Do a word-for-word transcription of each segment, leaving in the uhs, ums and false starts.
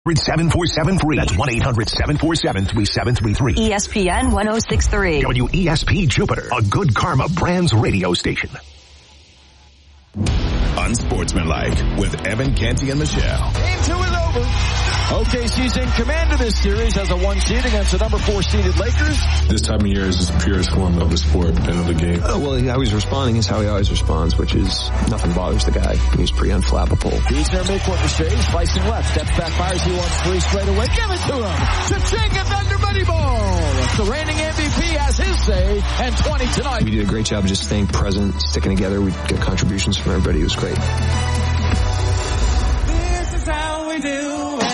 seven four seven three. That's one eight hundred seven four seven three seven three three. E S P N one oh six point three. W E S P Jupiter, a Good Karma Brands radio station. Unsportsmanlike with Evan Canty and Michelle. Game two is over. O K C's in command of this series as a one seed against the number four seeded Lakers. This time of year is just the purest form of the sport and of the game. Oh, well, how he's responding is how he always responds, which is nothing bothers the guy. He's pretty unflappable. He's there mid-court for Shea, slicing left, steps back, fires, he wants three straight away. Give it to him. Cha-ching, a Thunder money ball. The reigning M V P has his say, and twenty tonight. We did a great job of just staying present, sticking together. We got contributions from everybody. It was great. This is how we do it.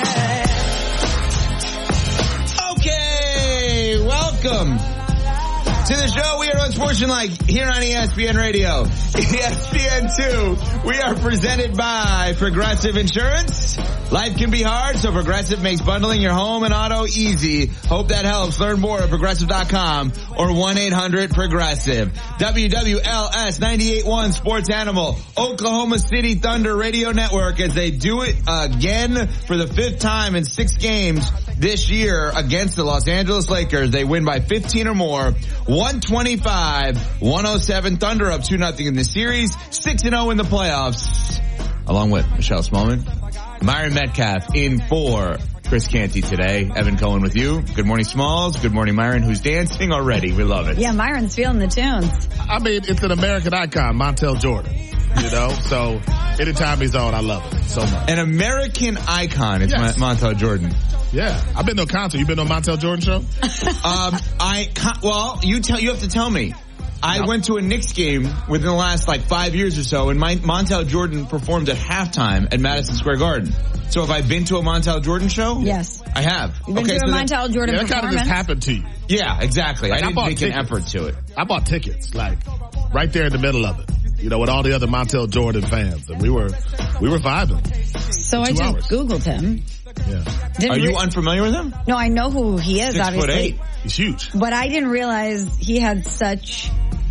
Okay, welcome to the show. We are Unsportsmanlike here on E S P N Radio. E S P N two, we are presented by Progressive Insurance. Life can be hard, so Progressive makes bundling your home and auto easy. Hope that helps. Learn more at progressive dot com or one eight hundred progressive. W W L S ninety-eight point one Sports Animal, Oklahoma City Thunder Radio Network, as they do it again for the fifth time in six games this year against the Los Angeles Lakers. They win by fifteen or more. one twenty-five one oh seven Thunder up two nothing in the series. six and oh in the playoffs. Along with Michelle Smallman, Myron Metcalf in for Chris Canty today. Evan Cohen with you. Good morning, Smalls. Good morning, Myron, who's dancing already. We love it. Yeah, Myron's feeling the tunes. I mean, it's an American icon, Montel Jordan. You know, so anytime he's on, I love it so much. An American icon is Yes. Montel Jordan. Yeah, I've been to a concert. You been to a Montel Jordan show? um, I well, you tell you have to tell me. I Yep. went to a Knicks game within the last like five years or so, and my, Montel Jordan performed at halftime at Madison Square Garden. So have I been to a Montel Jordan show? Yes. I have. You've been okay, to a so Montel that, Jordan Yeah, that kind of performance. just happened to you. Yeah, exactly. Like, I I didn't bought make an tickets. effort to it. I bought tickets, like, right there in the middle of it. You know, with all the other Montel Jordan fans. And we were, we were vibing. So I Two just hours. Googled him. Yeah. Didn't Are you re- unfamiliar with him? No, I know who he is, Six obviously. foot eight. He's huge. But I didn't realize he had such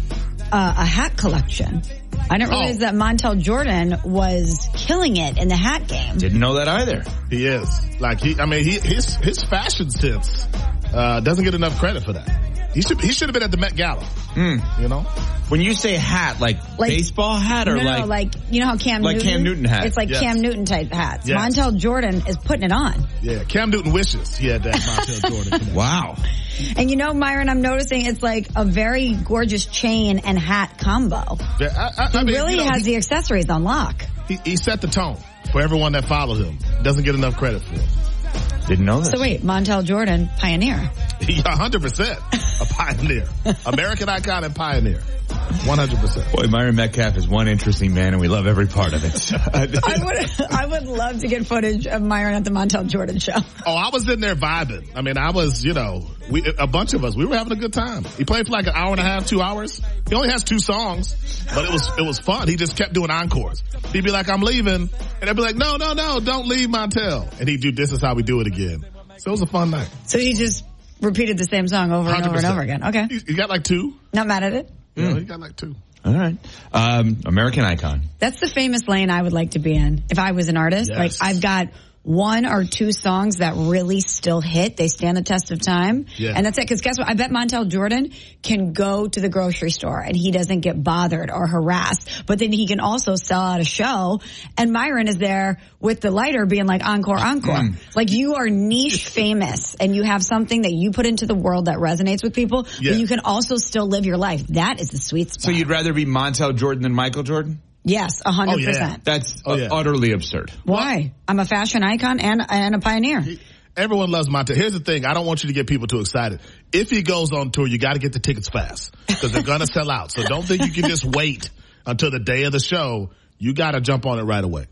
uh, a hat collection. I didn't realize Oh. that Montel Jordan was killing it in the hat game. Didn't know that either. He is. Like, he, I mean, he, his, his fashion sense, uh, doesn't get enough credit for that. He should, he should have been at the Met Gala. Mm. You know? When you say hat, like, Like- baseball hat or no, like, no, like, you know how Cam like Newton? Cam Newton hat. It's like Yes. Cam Newton type hats. Yes. Montel Jordan is putting it on. Yeah. Cam Newton wishes he had that Montel Jordan connection. wow. And you know, Myron, I'm noticing it's like a very gorgeous chain and hat combo. Yeah, I, I, He I mean, really you know, has he, the accessories on lock. he, he set the tone for everyone that followed him. Doesn't get enough credit for it. Didn't know this. So wait, Montel Jordan, pioneer. He one hundred percent a pioneer. American icon and pioneer. one hundred percent. Boy, Myron Metcalf is one interesting man, and we love every part of it. I would, I would love to get footage of Myron at the Montel Jordan show. Oh, I was in there vibing. I mean, I was, you know, we a bunch of us, we were having a good time. He played for like an hour and a half, two hours. He only has two songs, but it was, it was fun. He just kept doing encores. He'd be like, I'm leaving. And I'd be like, no, no, no, don't leave Montel. And he'd do, this is how we do it again. So it was a fun night. So he just repeated the same song over and over and over again. Okay. He, he got like two. Not mad at it. Yeah, he got like two. All right. Um, American icon. That's the famous lane I would like to be in if I was an artist. Yes. Like I've got one or two songs that really still hit. They stand the test of time. Yeah. And that's it. Because guess what? I bet Montel Jordan can go to the grocery store and he doesn't get bothered or harassed. But then he can also sell out a show. And Myron is there with the lighter being like, encore, encore. Mm. Like you are niche famous and you have something that you put into the world that resonates with people. Yeah. But you can also still live your life. That is the sweet spot. So you'd rather be Montel Jordan than Michael Jordan? Yes, a hundred Oh, yeah. percent. That's Oh, yeah. uh, utterly absurd. Why? I'm a fashion icon and and a pioneer. Everyone loves Montel. Here's the thing. I don't want you to get people too excited. If he goes on tour, you got to get the tickets fast because they're going to sell out. So don't think you can just wait until the day of the show. You got to jump on it right away.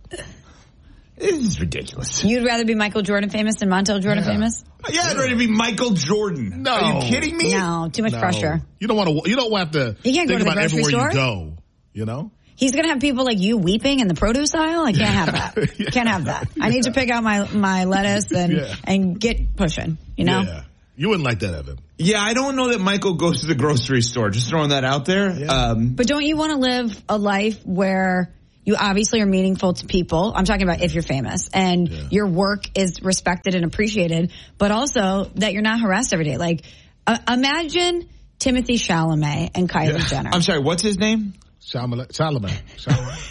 This is ridiculous. You'd rather be Michael Jordan famous than Montel Jordan Yeah. famous? Yeah, I'd rather be Michael Jordan. No. Are you kidding me? No, too much No. pressure. You don't want to. You don't have to You can't go think to the about grocery everywhere store. you go. You know. He's going to have people like you weeping in the produce aisle? I can't have that. Yeah. Can't have that. I need to pick out my, my lettuce and, Yeah. and get pushing, you know? Yeah. You wouldn't like that, Evan. Yeah, I don't know that Michael goes to the grocery store. Just throwing that out there. Yeah. Um, But don't you want to live a life where you obviously are meaningful to people. I'm talking about if you're famous and yeah. your work is respected and appreciated, but also that you're not harassed every day. Like, uh, imagine Timothy Chalamet and Kylie yeah. Jenner. I'm sorry, what's his name? Chalamet. Chalamet. Chalamet.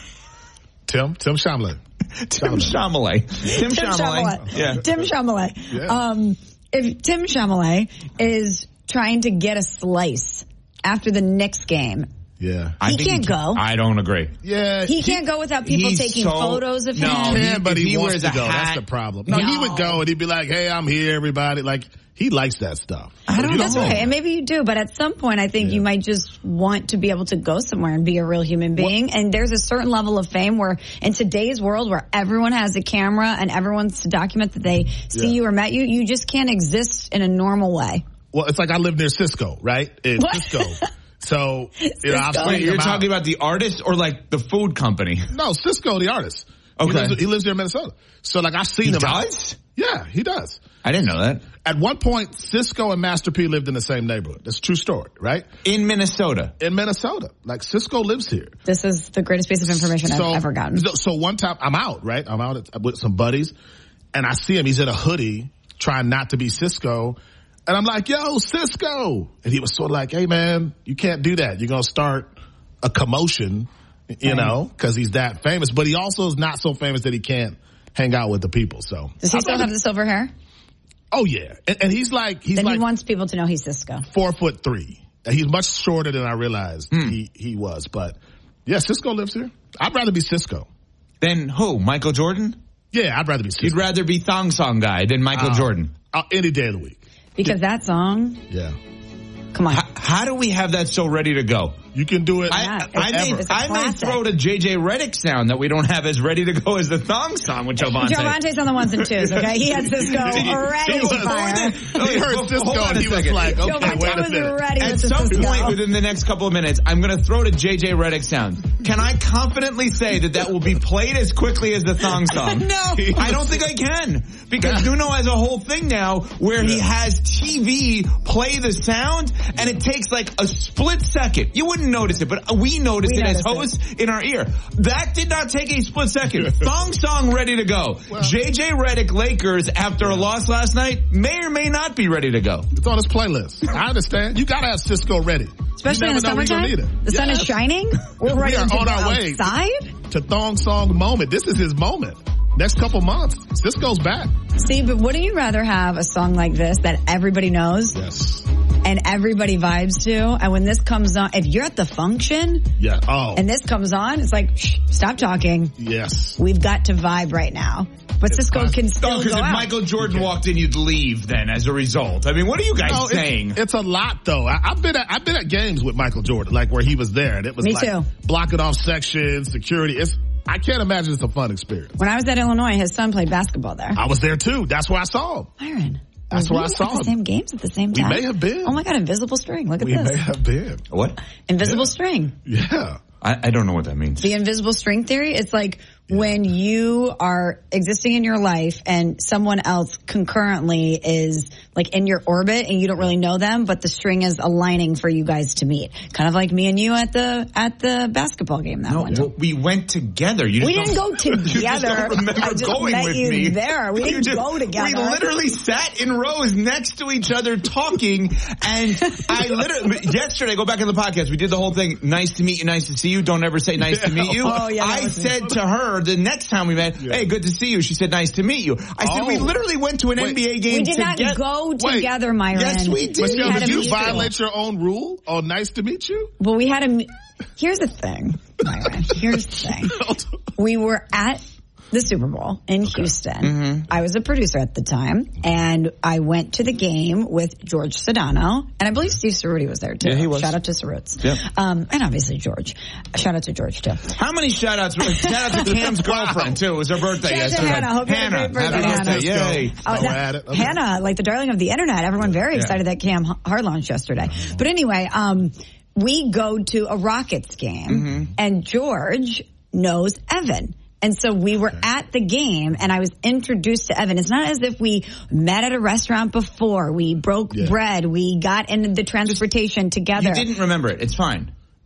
Tim. Tim Chalamet. Tim Chalamet. Tim, Tim Chalamet. Yeah. Tim Chalamet. Yeah. Um, if Tim Chalamet is trying to get a slice after the Knicks game, yeah, he I can't he, go. I don't agree. Yeah, he, he can't go without people taking so, photos of no, him. He can, but he, he wants to go. Hat. That's the problem. No, no, he would go and he'd be like, "Hey, I'm here, everybody." Like he likes that stuff. I don't know. That's okay, and maybe you do, but at some point, I think yeah. you might just want to be able to go somewhere and be a real human being. What? And there's a certain level of fame where, in today's world, where everyone has a camera and everyone's to document that they see yeah. you or met you, you just can't exist in a normal way. Well, it's like I live near Cisco, right? In what? Cisco. So, you know, I've Wait, you're talking out. about the artist or like the food company? No, Cisco, the artist. Okay. He lives, he lives there in Minnesota. So, like, I've seen he him. does? Out. Yeah, he does. I didn't know that. At one point, Cisco and Master P lived in the same neighborhood. That's a true story, right? In Minnesota. In Minnesota. Like, Cisco lives here. This is the greatest piece of information so, I've ever gotten. So, so one time, I'm out, right? I'm out at, with some buddies, and I see him. He's in a hoodie, trying not to be Cisco. And I'm like, yo, Cisco. And he was sort of like, hey, man, you can't do that. You're going to start a commotion, you right. know, because he's that famous. But he also is not so famous that he can't hang out with the people. So does he I'm still have the silver hair? Oh, yeah. And, and he's like, he's then like. he wants people to know he's Cisco. Four foot three. He's much shorter than I realized hmm. he, he was. But yeah, Cisco lives here. I'd rather be Cisco. Then who? Michael Jordan? Yeah, I'd rather be Cisco. You'd rather be Thong Song Guy than Michael uh, Jordan? Uh, any day of the week. Because that song, yeah. Come on. How, how do we have that so ready to go? You can do it. Yeah, I, I, may, I may throw the J J Redick sound that we don't have as ready to go as the Thong Song with Jovante. Jovante's on the ones and twos, okay? He had Cisco ready to fire. He heard Cisco and he was like, okay, Jovante wait a was minute. ready At with some Cisco. point within the next couple of minutes, I'm going to throw the J J Redick sound. Can I confidently say that that will be played as quickly as the Thong Song? No. I don't think I can. Because Nuno has a whole thing now where he has T V play the sound and it takes like a split second. You wouldn't notice it, but we noticed we it as hosts it. in our ear. That did not take a split second. Thong Song ready to go. Well, J J Redick Lakers after a loss last night may or may not be ready to go. It's on his playlist. I understand. You gotta have Cisco ready. Especially in the summertime. The yes. sun is shining. We're ready we to on go our way outside. To Thong Song moment. This is his moment. Next couple months, Cisco's back. See, but wouldn't you rather have a song like this that everybody knows? Yes. And everybody vibes to? And when this comes on, if you're at the function, yeah. oh. and this comes on, it's like, shh, stop talking. Yes. We've got to vibe right now. But it's Cisco fine. can still oh, go if out. Michael Jordan walked in, you'd leave then as a result. I mean, what are you guys no, saying? It's, it's a lot, though. I, I've been at, I've been at games with Michael Jordan, like where he was there. And it was Me like too. blocking off sections, security. It's, I can't imagine it's a fun experience. When I was at Illinois, his son played basketball there. I was there too. That's where I saw him. Myron. That's where I saw at the him. Same games at the same time. We may have been. Oh my God, invisible string. Look at we this. We may have been. What? Invisible yeah. string. Yeah. I, I don't know what that means. The invisible string theory. It's like yeah. when you are existing in your life and someone else concurrently is like in your orbit and you don't really know them, but the string is aligning for you guys to meet. Kind of like me and you at the at the basketball game that no, one. Well, we went together. You we just didn't go together. You just don't remember I just going met with you me. there. We didn't just, go together. We literally sat in rows next to each other talking, and I literally yesterday go back in the podcast. We did the whole thing. Nice to meet you. Nice to see you. Don't ever say nice yeah. to meet you. Oh, yeah, I said me. to her the next time we met, yeah. hey, good to see you. She said, nice to meet you. I oh. said, we literally went to an Wait. N B A game We did together. not go together, Wait. Myron. Yes, we did. Michelle, we did you mutual. violate your own rule? Oh, nice to meet you? Well, we had a, here's the thing, Myron. Here's the thing. We were at the Super Bowl in okay. Houston. Mm-hmm. I was a producer at the time, and I went to the game with George Sedano, and I believe Steve Cerruti was there too. Yeah, he was. Shout out to Cerruti. Yep. Um, and obviously George. Shout out to George too. How many shout outs? Shout out to Cam's girlfriend too. It was her birthday Shout yesterday. Hannah. Hope you had a great birthday, Happy birthday. Hannah. Yay. Oh, that, okay. Hannah, like the darling of the internet. Everyone very excited yeah. that Cam hard launched yesterday. But anyway, um, we go to a Rockets game, mm-hmm. and George knows Evan. And so we were okay. at the game, and I was introduced to Evan. It's not as if we met at a restaurant before. We broke yeah. bread. We got into the transportation together. You didn't remember it. It's fine.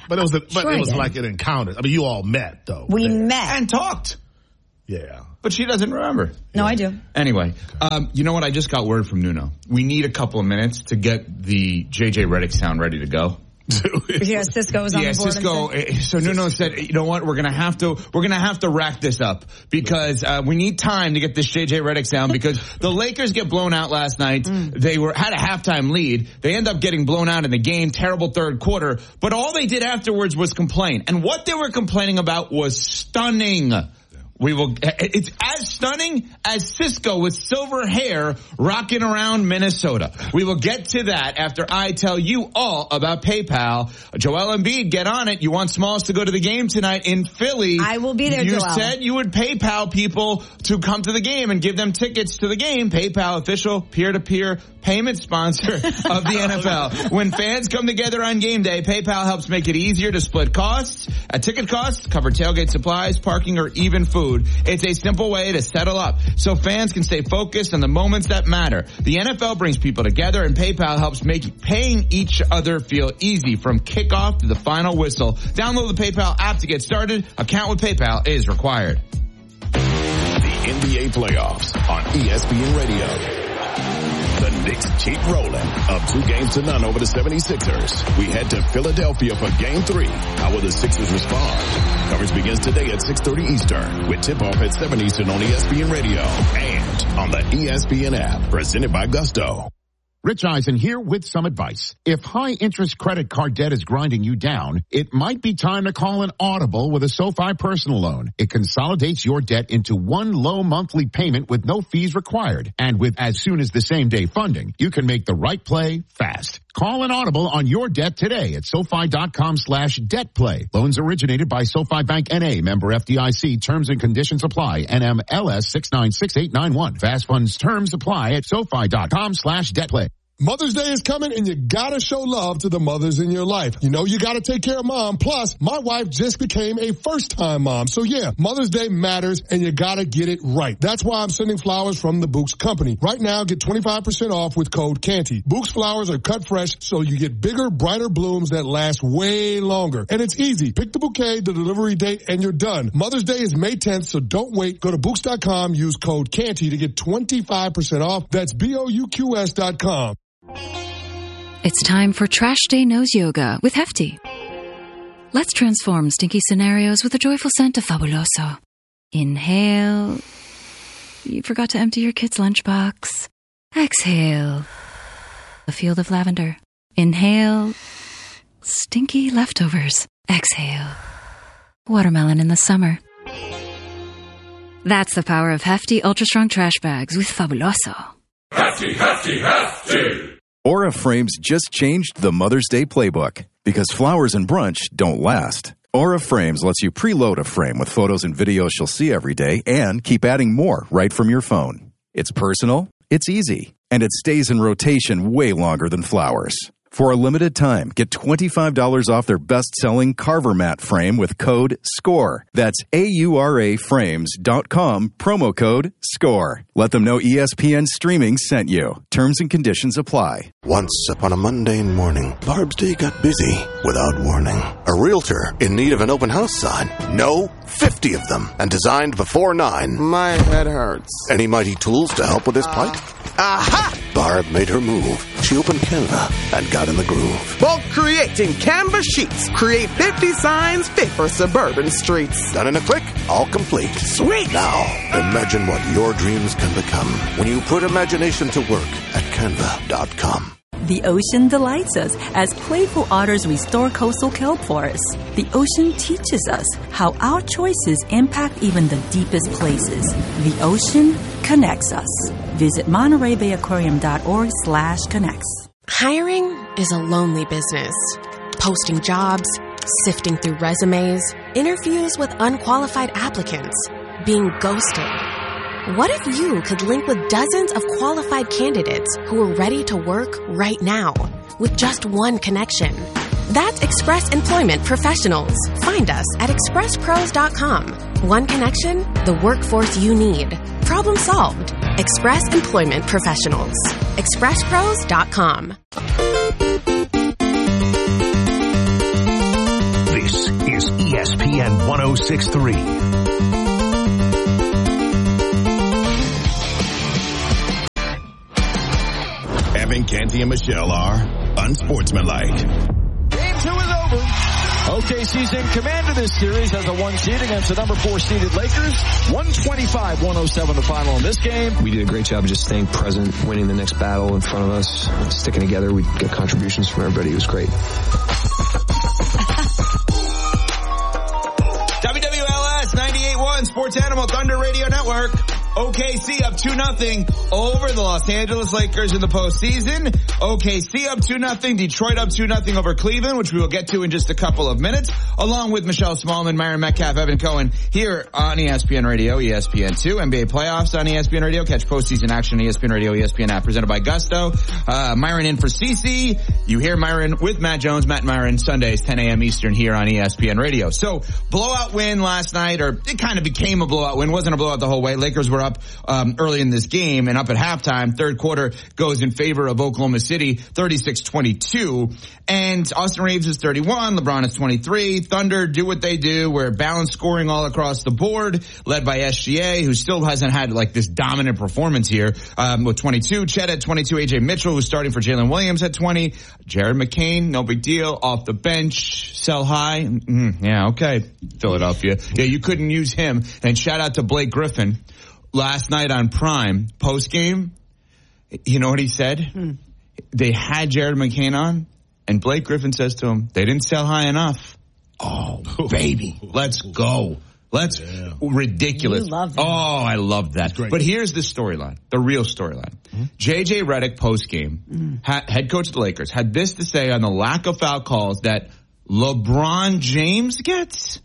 But it was, a, but Sure it was I did. like an encounter. I mean, you all met though. We there. met. And talked. Yeah. But she doesn't remember. No, I do. Anyway, um, you know what? I just got word from Nuno. We need a couple of minutes to get the J J Redick sound ready to go. Yeah, Cisco was on yeah, the board. Cisco. uh, So Nuno said, you know what? We're gonna have to. We're gonna have to rack this up because uh, we need time to get this J J Redick sound because the Lakers get blown out last night. Mm. They were had a halftime lead. They end up getting blown out in the game. Terrible third quarter. But all they did afterwards was complain, and what they were complaining about was stunning. We will, it's as stunning as Cisco with silver hair rocking around Minnesota. We will get to that after I tell you all about PayPal. Joel Embiid, get on it. You want Smalls to go to the game tonight in Philly. I will be there, You Joel. said you would PayPal people to come to the game and give them tickets to the game. PayPal, official peer-to-peer payment sponsor of the N F L. When fans come together on game day, PayPal helps make it easier to split costs, uh, ticket costs, cover tailgate supplies, parking, or even food. It's a simple way to settle up so fans can stay focused on the moments that matter. The N F L brings people together and PayPal helps make paying each other feel easy from kickoff to the final whistle. Download the PayPal app to get started. Account with PayPal is required. The N B A playoffs on E S P N Radio. The Knicks keep rolling, up two games to none over the seventy-sixers. We head to Philadelphia for game three. How will the Sixers respond? Coverage begins today at six thirty Eastern with tip-off at seven Eastern on E S P N Radio and on the E S P N app, presented by Gusto. Rich Eisen here with some advice. If high-interest credit card debt is grinding you down, it might be time to call an Audible with a SoFi personal loan. It consolidates your debt into one low monthly payment with no fees required. And with as soon as the same day funding, you can make the right play fast. Call an Audible on your debt today at SoFi.com slash debt play. Loans originated by SoFi Bank N A, member F D I C. Terms and conditions apply. N M L S six nine six eight nine one. Fast funds terms apply at SoFi.com slash debt play. Mother's Day is coming and you gotta show love to the mothers in your life. You know you gotta take care of mom. Plus, my wife just became a first-time mom. So yeah, Mother's Day matters and you gotta get it right. That's why I'm sending flowers from the Books Company. Right now, get twenty-five percent off with code Canty. Books flowers are cut fresh so you get bigger, brighter blooms that last way longer. And it's easy. Pick the bouquet, the delivery date, and you're done. Mother's Day is May tenth, so don't wait. Go to Books dot com, use code Canty to get twenty-five percent off. That's B O U Q S dot com. It's time for Trash Day Nose Yoga with Hefty. Let's transform stinky scenarios with the joyful scent of Fabuloso. Inhale. You forgot to empty your kid's lunchbox. Exhale. A field of lavender. Inhale. Stinky leftovers. Exhale. Watermelon in the summer. That's the power of Hefty Ultra Strong Trash Bags with Fabuloso. Hefty, hefty, hefty! Aura Frames just changed the Mother's Day playbook because flowers and brunch don't last. Aura Frames lets you preload a frame with photos and videos she'll see every day and keep adding more right from your phone. It's personal, it's easy, and it stays in rotation way longer than flowers. For a limited time, get twenty-five dollars off their best-selling Carver Mat frame with code SCORE. That's A U R A frames dot com, promo code SCORE. Let them know E S P N Streaming sent you. Terms and conditions apply. Once upon a mundane morning, Barb's day got busy without warning. A realtor in need of an open house sign. No, fifty of them, and designed before nine. My head hurts. Any mighty tools to help with this plight? Aha! Barb made her move. She opened Canva and got in the groove. Bulk creating Canva sheets. Create fifty signs fit for suburban streets. Done in a click, all complete. Sweet! Now, imagine what your dreams can become when you put imagination to work at canva dot com. The ocean delights us as playful otters restore coastal kelp forests. The ocean teaches us how our choices impact even the deepest places. The ocean connects us. Visit Monterey Bay Aquarium dot org slash connects. Hiring is a lonely business. Posting jobs, sifting through resumes, interviews with unqualified applicants, being ghosted. What if you could link with dozens of qualified candidates who are ready to work right now with just one connection? That's Express Employment Professionals. Find us at express pros dot com. One connection, the workforce you need. Problem solved. Express Employment Professionals. express pros dot com. S P N one oh six point three. Evan, Canty, and Michelle are unsportsmanlike. Game two is over. O K C's in command of this series as a one seed against the number four seeded Lakers. one twenty-five one oh seven the final in this game. We did a great job of just staying present, winning the next battle in front of us, sticking together. We get contributions from everybody. It was great. W W L S ninety-eight point one Sports Animal Thunder Radio Network. O K C up two nothing over the Los Angeles Lakers in the postseason. O K C up two nothing. Detroit up two nothing over Cleveland, which we will get to in just a couple of minutes, along with Michelle Smallman, Myron Metcalf, Evan Cohen here on E S P N Radio, E S P N two, N B A playoffs on E S P N Radio. Catch postseason action on E S P N Radio, E S P N app, presented by Gusto. Uh, Myron in for Cece. You hear Myron with Matt Jones, Matt and Myron, Sundays, ten a.m. Eastern here on E S P N Radio. So, blowout win last night, or it kind of became a blowout win. Wasn't a blowout the whole way. Lakers were up um, early in this game and up at halftime. Third quarter goes in favor of Oklahoma City, thirty-six twenty-two. And Austin Reeves is thirty-one. LeBron is twenty-three. Thunder do what they do. We're balanced scoring all across the board, led by S G A, who still hasn't had like this dominant performance here, um, with twenty-two. Chet at twenty-two. A J Mitchell, who's starting for Jalen Williams, at twenty. Jared McCain, no big deal, off the bench. Sell high. Mm, yeah, okay. Philadelphia. Yeah, you couldn't use him. And shout out to Blake Griffin. Last night on Prime, post game, you know what he said? Hmm. They had Jared McCain on, and Blake Griffin says to him, they didn't sell high enough. Oh, baby, let's go. Let's, yeah. Ridiculous. You love that. Oh, I love that. But here's the storyline, the real storyline. Mm-hmm. J J Redick post game, mm. ha- head coach of the Lakers, had this to say on the lack of foul calls that LeBron James gets.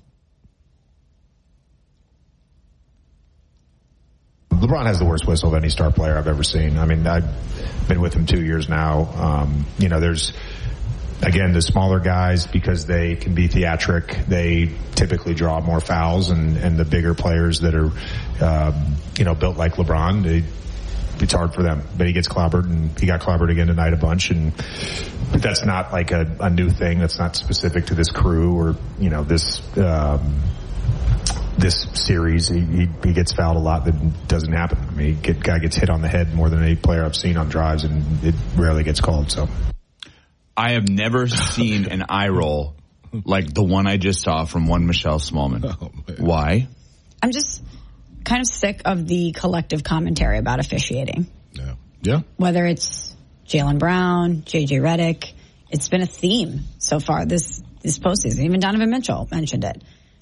LeBron has the worst whistle of any star player I've ever seen. I mean, I've been with him two years now. Um, you know, there's, again, the smaller guys, because they can be theatric, they typically draw more fouls, and, and the bigger players that are, um, you know, built like LeBron, they, it's hard for them. But he gets clobbered, and he got clobbered again tonight a bunch, and that's not like a, a new thing. That's not specific to this crew or, you know, this, um, this series. He, he, he gets fouled a lot. That doesn't happen. I mean, get, guy gets hit on the head more than any player I've seen on drives, and it rarely gets called. So I have never seen an eye roll like the one I just saw from one Michelle Smallman. Oh, why? I'm just kind of sick of the collective commentary about officiating. Yeah. Yeah. Whether it's Jaylen Brown, J J Redick, it's been a theme so far this, this postseason. Even Donovan Mitchell mentioned it.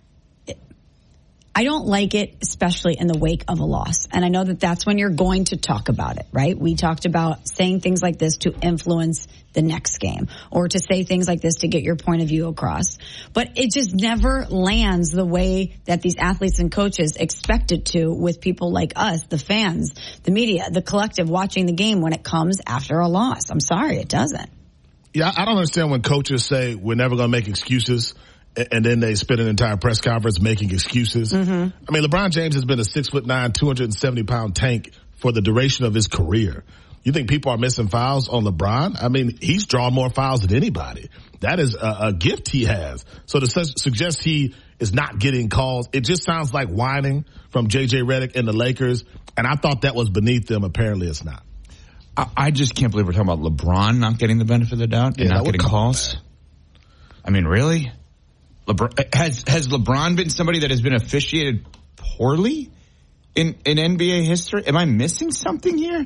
I don't like it, especially in the wake of a loss. And I know that that's when you're going to talk about it, right? We talked about saying things like this to influence the next game, or to say things like this to get your point of view across. But it just never lands the way that these athletes and coaches expect it to, with people like us, the fans, the media, the collective watching the game, when it comes after a loss. I'm sorry, it doesn't. Yeah, I don't understand when coaches say we're never going to make excuses, and then they spend an entire press conference making excuses. Mm-hmm. I mean, LeBron James has been a six foot nine, two hundred seventy pound tank for the duration of his career. You think people are missing fouls on LeBron? I mean, he's drawn more fouls than anybody. That is a, a gift he has. So to su- suggest he is not getting calls, it just sounds like whining from J J Redick and the Lakers. And I thought that was beneath them. Apparently it's not. I, I just can't believe we're talking about LeBron not getting the benefit of the doubt and yeah, not getting calls. I mean, really? LeBron, has has LeBron been somebody that has been officiated poorly in, in N B A history? Am I missing something here?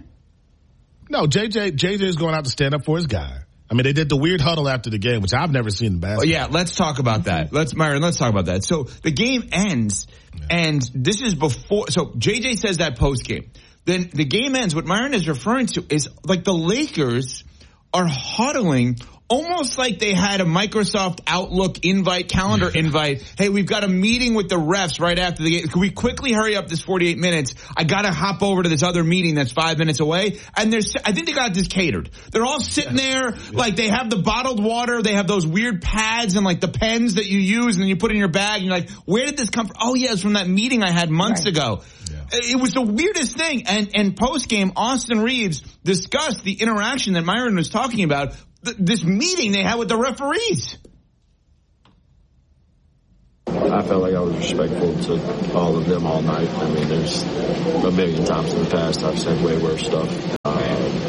No, J J J J is going out to stand up for his guy. I mean, they did the weird huddle after the game, which I've never seen in basketball. Oh, yeah, let's talk about that. Let's, Myron, let's talk about that. So the game ends, yeah. and this is before. So J J says that post game. Then the game ends. What Myron is referring to is like the Lakers are huddling, almost like they had a Microsoft Outlook invite, calendar invite. Hey, we've got a meeting with the refs right after the game. Can we quickly hurry up this forty-eight minutes? I got to hop over to this other meeting that's five minutes away. And there's, I think they got this catered. They're all sitting there like they have the bottled water. They have those weird pads and like the pens that you use and then you put in your bag. And you're like, where did this come from? Oh, yeah, it's from that meeting I had months right. ago. Yeah. It was the weirdest thing. And, and post game, Austin Reeves discussed the interaction that Myron was talking about. This meeting they had with the referees. Uh, I felt like I was respectful to all of them all night. I mean, there's a million times in the past I've said way worse stuff. Um,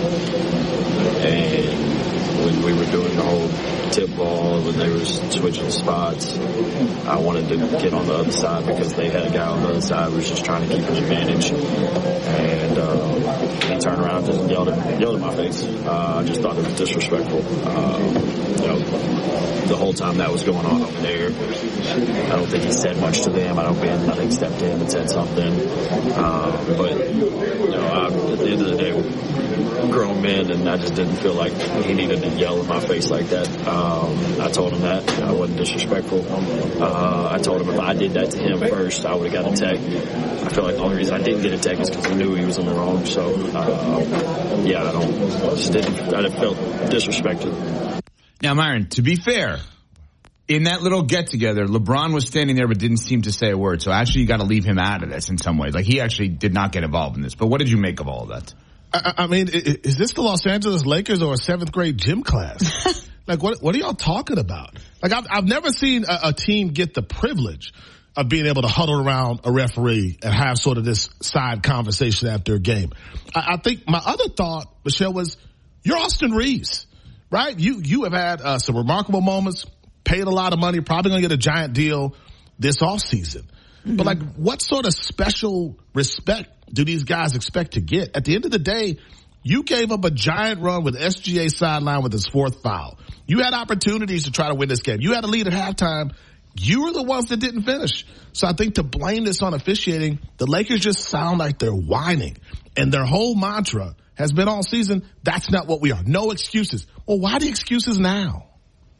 and when we were doing the whole tip ball, when they were switching spots, I wanted to get on the other side because they had a guy on the other side who was just trying to keep his advantage. And um, he turned around and just yelled at, yelled at my face. Uh, I just thought it was disrespectful. Um, you know, the whole time that was going on over there, I don't think he said much to them. I don't think I think stepped in and said something. Um, but you know, I, at the end of the day, we're grown men, and I just didn't feel like he needed to yell in my face like that. Um, I told him that I wasn't disrespectful. Uh, I told him if I did that to him first, I would have got a tech. I feel like the only reason I didn't get a tech is because I knew he was in the wrong. So uh, yeah, I don't I just didn't. I didn't felt disrespected. Now, Myron, to be fair, in that little get-together, LeBron was standing there but didn't seem to say a word. So actually, you got to leave him out of this in some ways. Like, he actually did not get involved in this. But what did you make of all of that? I, I mean, is this the Los Angeles Lakers or a seventh grade gym class? Like, what what are y'all talking about? Like, I've, I've never seen a, a team get the privilege of being able to huddle around a referee and have sort of this side conversation after a game. I, I think my other thought, Michelle, was you're Austin Reeves. Right? You you have had uh, some remarkable moments, paid a lot of money, probably going to get a giant deal this offseason. Mm-hmm. But, like, what sort of special respect do these guys expect to get? At the end of the day, you gave up a giant run with S G A sideline with his fourth foul. You had opportunities to try to win this game. You had a lead at halftime. You were the ones that didn't finish. So I think to blame this on officiating, the Lakers just sound like they're whining. And their whole mantra has been all season, that's not what we are. No excuses. Well, why the excuses now?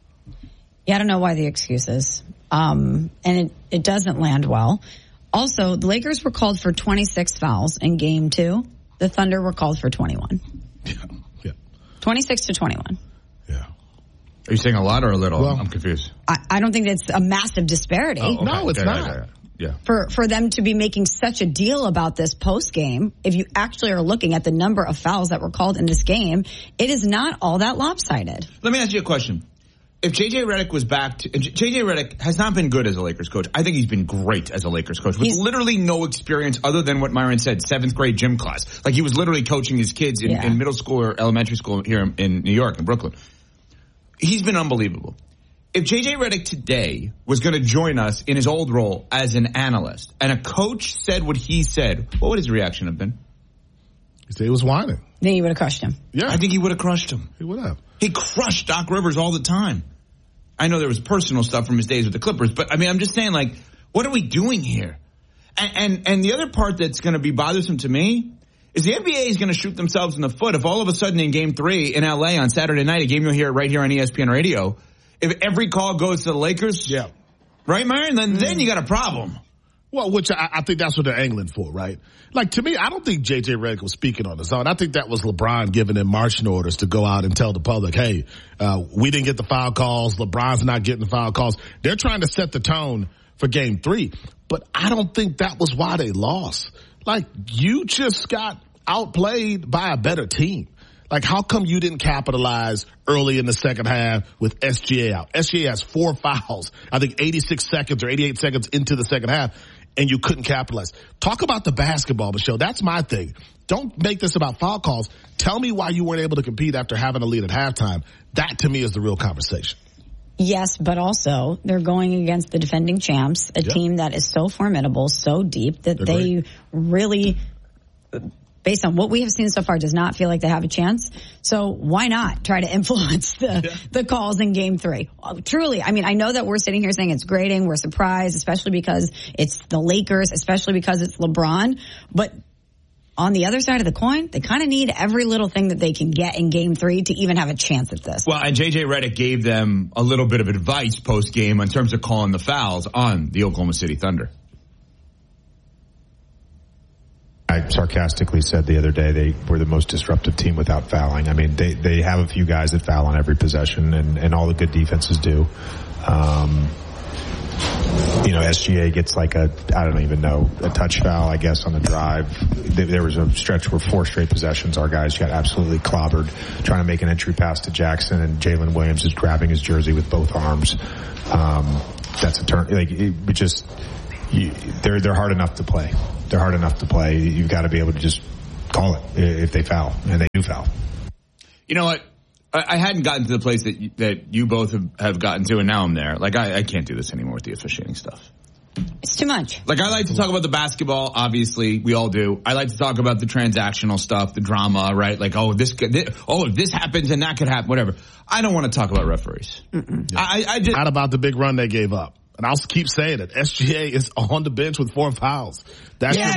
Yeah, I don't know why the excuses. Um, and it, it doesn't land well. Also, the Lakers were called for twenty-six fouls in game two. The Thunder were called for twenty-one. Yeah. yeah. twenty-six to twenty-one. Yeah. Are you saying a lot or a little? Well, I'm confused. I, I don't think it's a massive disparity. Oh, okay. No, it's yeah, not. Yeah, yeah, yeah. For for them to be making such a deal about this post game, if you actually are looking at the number of fouls that were called in this game, it is not all that lopsided. Let me ask you a question. If J J Redick was back to, J J Redick has not been good as a Lakers coach. I think he's been great as a Lakers coach with He's, literally no experience other than what Myron said, seventh grade gym class. Like he was literally coaching his kids in, yeah. in middle school or elementary school here in, in New York, in Brooklyn. He's been unbelievable. If J J Redick today was going to join us in his old role as an analyst and a coach said what he said, what would his reaction have been? He'd say he was whining. Then he would have crushed him. Yeah. I think he would have crushed him. He would have. He crushed Doc Rivers all the time. I know there was personal stuff from his days with the Clippers, but I mean, I'm just saying, like, what are we doing here? And and, and the other part that's going to be bothersome to me is the N B A is going to shoot themselves in the foot if all of a sudden in Game Three in L A on Saturday night, a game you'll hear right here on E S P N Radio, if every call goes to the Lakers, yeah, right, Myron, then mm. then you got a problem. Well, which I, I think that's what they're angling for, right? Like, to me, I don't think J J Redick was speaking on his own. I think that was LeBron giving him marching orders to go out and tell the public, hey, uh, we didn't get the foul calls. LeBron's not getting the foul calls. They're trying to set the tone for game three. But I don't think that was why they lost. Like, you just got outplayed by a better team. Like, how come you didn't capitalize early in the second half with S G A out? S G A has four fouls, I think eighty-six seconds or eighty-eight seconds into the second half, and you couldn't capitalize. Talk about the basketball, Michelle. That's my thing. Don't make this about foul calls. Tell me why you weren't able to compete after having a lead at halftime. That, to me, is the real conversation. Yes, but also they're going against the defending champs, a yep. team that is so formidable, so deep that they're they great. really, based on what we have seen so far, does not feel like they have a chance. So why not try to influence the, yeah. the calls in game three? Truly, I mean, I know that we're sitting here saying it's grading, we're surprised, especially because it's the Lakers, especially because it's LeBron, but on the other side of the coin, they kind of need every little thing that they can get in game three to even have a chance at this. Well, and J J Redick gave them a little bit of advice post-game in terms of calling the fouls on the Oklahoma City Thunder. I sarcastically said the other day they were the most disruptive team without fouling. I mean, they, they have a few guys that foul on every possession, and, and all the good defenses do. Um, you know, S G A gets like a, I don't even know, a touch foul, I guess, on the drive. There was a stretch where four straight possessions, our guys got absolutely clobbered trying to make an entry pass to Jackson, and Jalen Williams is grabbing his jersey with both arms. Um, that's a turn. Like it, it just, you, they're they're hard enough to play. They're hard enough to play. You've got to be able to just call it if they foul, and they do foul. You know what? I, I hadn't gotten to the place that you, that you both have, have gotten to, and now I'm there. Like I, I can't do this anymore with the officiating stuff. It's too much. Like, I like to talk about the basketball, obviously. We all do. I like to talk about the transactional stuff, the drama, right? Like, oh, this, could, this oh, if this happens and that could happen, whatever. I don't want to talk about referees. Yeah. I, I just, Not about the big run they gave up. And I'll keep saying it. S G A is on the bench with four fouls. That yeah, should